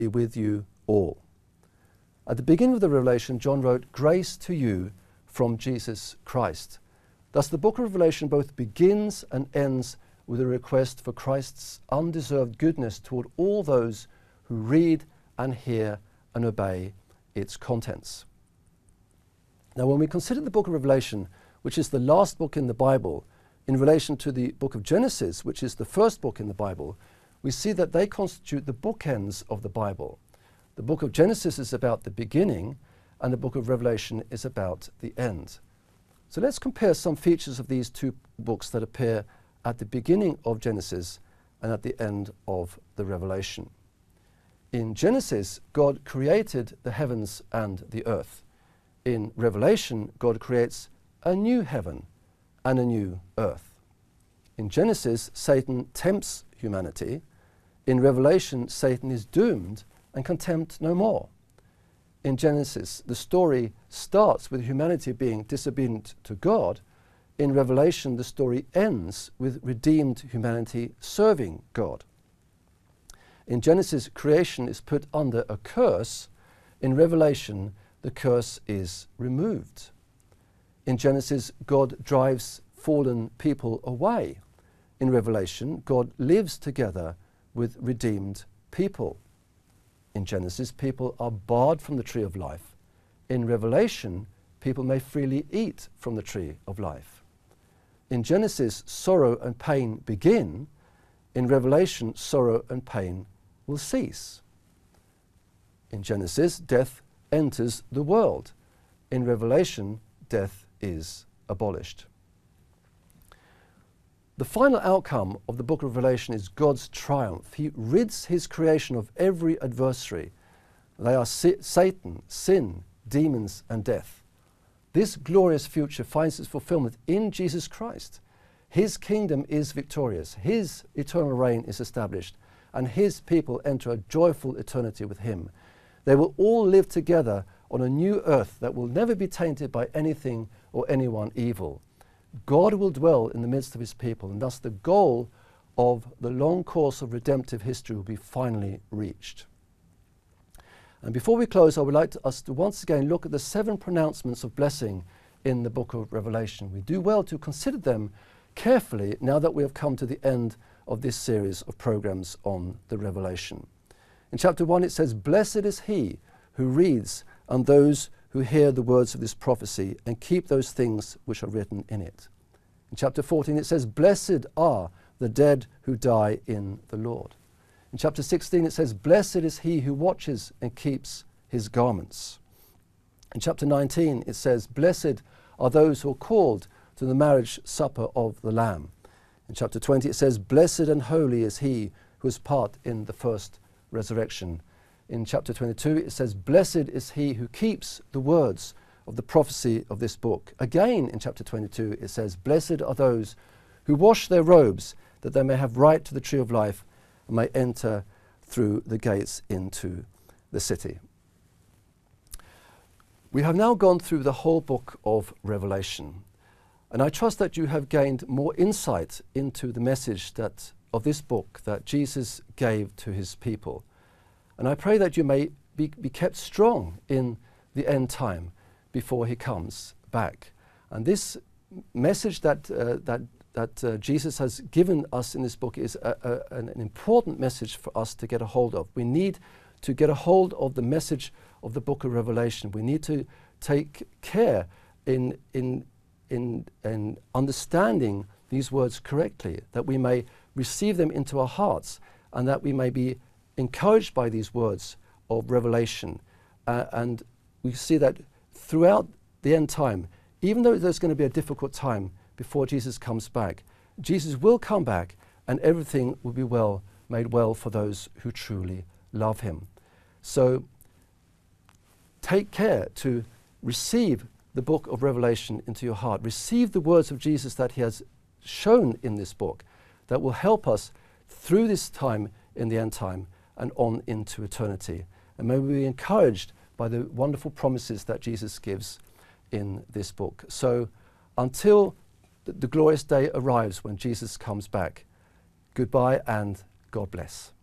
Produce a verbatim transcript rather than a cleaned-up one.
be with you all. At the beginning of the Revelation, John wrote, "Grace to you from Jesus Christ." Thus the book of Revelation both begins and ends with a request for Christ's undeserved goodness toward all those who read and hear and obey its contents. Now, when we consider the book of Revelation, which is the last book in the Bible, in relation to the book of Genesis, which is the first book in the Bible, we see that they constitute the bookends of the Bible. The book of Genesis is about the beginning, and the book of Revelation is about the end. So let's compare some features of these two books that appear at the beginning of Genesis and at the end of the Revelation. In Genesis, God created the heavens and the earth. In Revelation, God creates a new heaven and a new earth. In Genesis, Satan tempts humanity. In Revelation, Satan is doomed and can tempt no more. In Genesis, the story starts with humanity being disobedient to God. In Revelation, the story ends with redeemed humanity serving God. In Genesis, creation is put under a curse. In Revelation, the curse is removed. In Genesis, God drives fallen people away. In Revelation, God lives together with redeemed people. In Genesis, people are barred from the tree of life. In Revelation, people may freely eat from the tree of life. In Genesis, sorrow and pain begin. In Revelation, sorrow and pain will cease. In Genesis, death enters the world. In Revelation, death is abolished. The final outcome of the book of Revelation is God's triumph. He rids his creation of every adversary. They are si- Satan, sin, demons, and death. This glorious future finds its fulfillment in Jesus Christ. His kingdom is victorious. His eternal reign is established, and his people enter a joyful eternity with him. They will all live together on a new earth that will never be tainted by anything or anyone evil. God will dwell in the midst of his people, and thus the goal of the long course of redemptive history will be finally reached. And before we close, I would like to, us to once again look at the seven pronouncements of blessing in the book of Revelation. We do well to consider them carefully now that we have come to the end of this series of programs on the Revelation. In chapter one it says, "Blessed is he who reads and those who hear the words of this prophecy and keep those things which are written in it." In chapter fourteen it says, "Blessed are the dead who die in the Lord." In chapter sixteen it says, "Blessed is he who watches and keeps his garments." In chapter nineteen it says, "Blessed are those who are called to the marriage supper of the Lamb." In chapter twenty it says, "Blessed and holy is he who is part in the first resurrection." In chapter twenty-two it says, "Blessed is he who keeps the words of the prophecy of this book." Again in chapter twenty-two it says, "Blessed are those who wash their robes, that they may have right to the tree of life and may enter through the gates into the city." We have now gone through the whole book of Revelation, and I trust that you have gained more insight into the message that of this book that Jesus gave to his people. And I pray that you may be, be kept strong in the end time before he comes back. And this message that, uh, that, that uh, Jesus has given us in this book is a, a, an, an important message for us to get a hold of. We need to get a hold of the message of the book of Revelation. We need to take care in, in, in, in understanding these words correctly, that we may receive them into our hearts, and that we may be encouraged by these words of Revelation. Uh, and we see that throughout the end time, even though there's going to be a difficult time before Jesus comes back, Jesus will come back and everything will be well, made well for those who truly love him. So take care to receive the book of Revelation into your heart. Receive the words of Jesus that he has shown in this book that will help us through this time in the end time and on into eternity. And may we be encouraged by the wonderful promises that Jesus gives in this book. So until th- the glorious day arrives when Jesus comes back, goodbye and God bless.